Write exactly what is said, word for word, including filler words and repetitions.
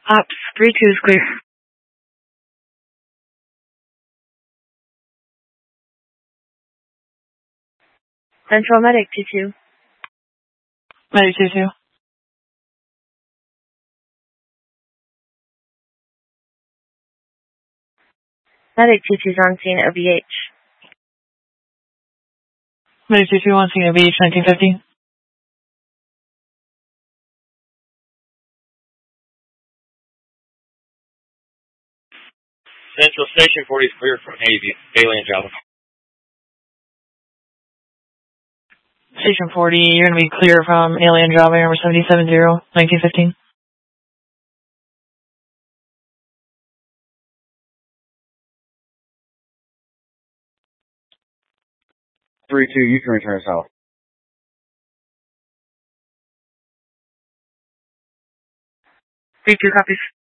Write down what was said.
Ops, three two is clear. Central Medic two two. Medic two two. Medic two two is on scene O B H. Medic two two on scene O B H nineteen fifty. Central Station forty is clear from Alien Java. Station forty, you're going to be clear from Alien Java number seven seven zero, nineteen fifteen. three two, you can return south. three two copies.